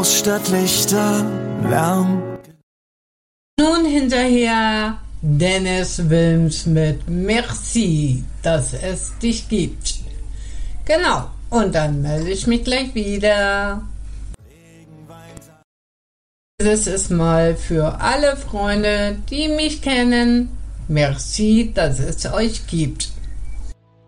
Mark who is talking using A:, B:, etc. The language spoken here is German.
A: Großstadtlichter, Lärm.
B: Nun hinterher Dennis Wilms mit Merci, dass es dich gibt. Genau, und dann melde ich mich gleich wieder. Das ist mal für alle Freunde, die mich kennen. Merci, dass es euch gibt.